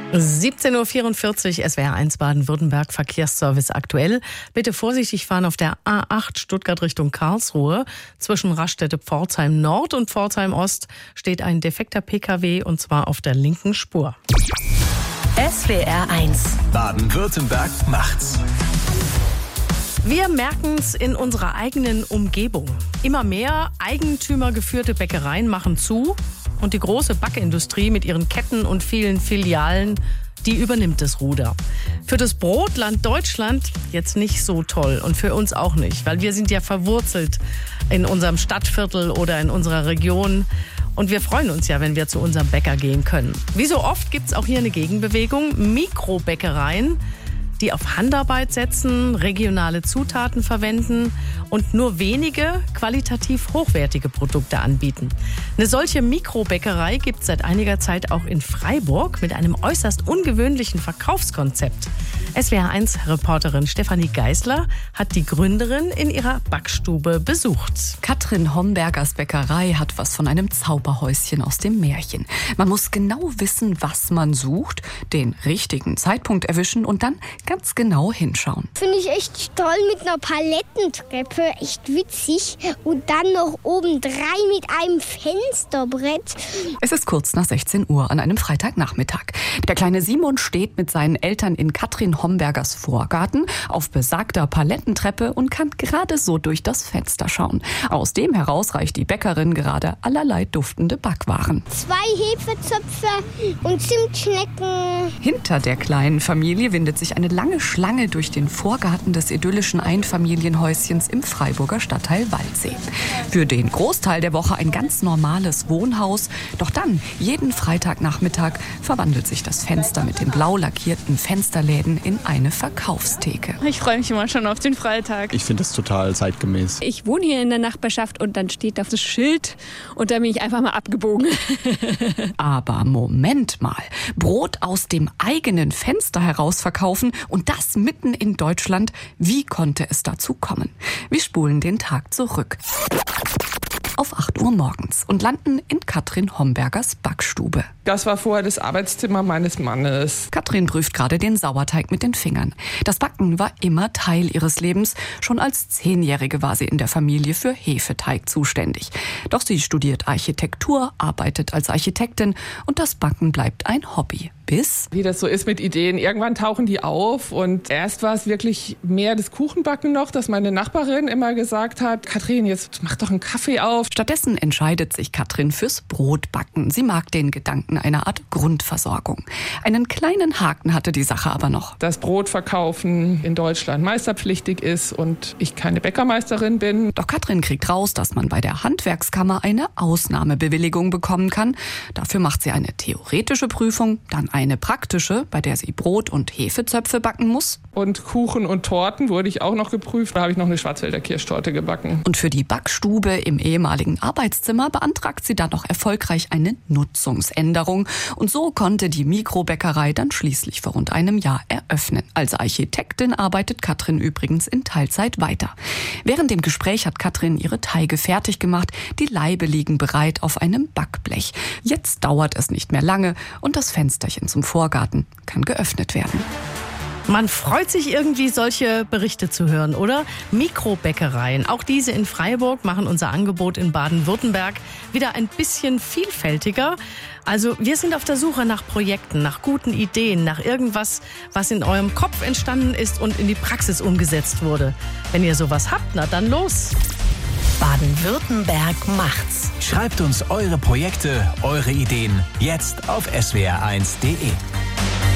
17:44 Uhr, SWR1 Baden-Württemberg Verkehrsservice aktuell. Bitte vorsichtig fahren auf der A8 Stuttgart Richtung Karlsruhe. Zwischen Raststätte-Pforzheim Nord und Pforzheim Ost steht ein defekter Pkw und zwar auf der linken Spur. SWR1 Baden-Württemberg macht's. Wir merken es in unserer eigenen Umgebung. Immer mehr eigentümergeführte Bäckereien machen zu und die große Backindustrie mit ihren Ketten und vielen Filialen, die übernimmt das Ruder. Für das Brotland Deutschland jetzt nicht so toll und für uns auch nicht, weil wir sind ja verwurzelt in unserem Stadtviertel oder in unserer Region. Und wir freuen uns ja, wenn wir zu unserem Bäcker gehen können. Wie so oft gibt es auch hier eine Gegenbewegung. Mikrobäckereien, die auf Handarbeit setzen, regionale Zutaten verwenden und nur wenige qualitativ hochwertige Produkte anbieten. Eine solche Mikrobäckerei gibt es seit einiger Zeit auch in Freiburg mit einem äußerst ungewöhnlichen Verkaufskonzept. SWR1-Reporterin Stefanie Geisler hat die Gründerin in ihrer Backstube besucht. Katrin Hombergers Bäckerei hat was von einem Zauberhäuschen aus dem Märchen. Man muss genau wissen, was man sucht, den richtigen Zeitpunkt erwischen und dann ganz genau hinschauen. Finde ich echt toll mit einer Palettentreppe, echt witzig. Und dann noch obendrein mit einem Fensterbrett. Es ist kurz nach 16 Uhr an einem Freitagnachmittag. Der kleine Simon steht mit seinen Eltern in Katrin Hombergers Vorgarten auf besagter Palettentreppe und kann gerade so durch das Fenster schauen. Aus dem heraus reicht die Bäckerin gerade allerlei duftende Backwaren. 2 Hefezöpfe und Zimtschnecken. Hinter der kleinen Familie windet sich eine lange Schlange durch den Vorgarten des idyllischen Einfamilienhäuschens im Freiburger Stadtteil Waldsee. Für den Großteil der Woche ein ganz normales Wohnhaus. Doch dann, jeden Freitagnachmittag, verwandelt sich das Fenster mit den blau lackierten Fensterläden in eine Verkaufstheke. Ich freue mich immer schon auf den Freitag. Ich finde das total zeitgemäß. Ich wohne hier in der Nachbarschaft und dann steht da das Schild und da bin ich einfach mal abgebogen. Aber Moment mal, Brot aus dem eigenen Fenster heraus verkaufen und das mitten in Deutschland. Wie konnte es dazu kommen? Wir spulen den Tag zurück. Auf 8 Uhr morgens und landen in Katrin Hombergers Backstube. Das war vorher das Arbeitszimmer meines Mannes. Katrin prüft gerade den Sauerteig mit den Fingern. Das Backen war immer Teil ihres Lebens. Schon als 10-Jährige war sie in der Familie für Hefeteig zuständig. Doch sie studiert Architektur, arbeitet als Architektin und das Backen bleibt ein Hobby. Bis, wie das so ist mit Ideen, irgendwann tauchen die auf und erst war es wirklich mehr das Kuchenbacken noch, dass meine Nachbarin immer gesagt hat, Katrin, jetzt mach doch einen Kaffee auf. Stattdessen entscheidet sich Katrin fürs Brotbacken. Sie mag den Gedanken einer Art Grundversorgung. Einen kleinen Haken hatte die Sache aber noch. Das Brotverkaufen in Deutschland meisterpflichtig ist und ich keine Bäckermeisterin bin. Doch Katrin kriegt raus, dass man bei der Handwerkskammer eine Ausnahmebewilligung bekommen kann. Dafür macht sie eine theoretische Prüfung, dann eine praktische, bei der sie Brot und Hefezöpfe backen muss. Und Kuchen und Torten wurde ich auch noch geprüft. Da habe ich noch eine Schwarzwälder Kirschtorte gebacken. Und für die Backstube im ehemaligen Arbeitszimmer beantragt sie dann noch erfolgreich eine Nutzungsänderung. Und so konnte die Mikrobäckerei dann schließlich vor rund einem Jahr eröffnen. Als Architektin arbeitet Katrin übrigens in Teilzeit weiter. Während dem Gespräch hat Katrin ihre Teige fertig gemacht. Die Laibe liegen bereit auf einem Backblech. Jetzt dauert es nicht mehr lange und das Fensterchen zum Vorgarten kann geöffnet werden. Man freut sich irgendwie, solche Berichte zu hören, oder? Mikrobäckereien, auch diese in Freiburg, machen unser Angebot in Baden-Württemberg wieder ein bisschen vielfältiger. Also wir sind auf der Suche nach Projekten, nach guten Ideen, nach irgendwas, was in eurem Kopf entstanden ist und in die Praxis umgesetzt wurde. Wenn ihr sowas habt, na dann los! Baden-Württemberg macht's. Schreibt uns eure Projekte, eure Ideen jetzt auf swr1.de.